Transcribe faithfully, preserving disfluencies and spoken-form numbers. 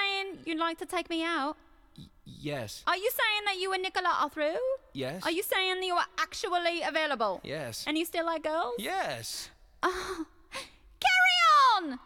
saying you'd like to take me out? Y- yes. Are you saying that you and Nicola are through? Yes. Are you saying that you are actually available? Yes. And you still like girls? Yes. Oh,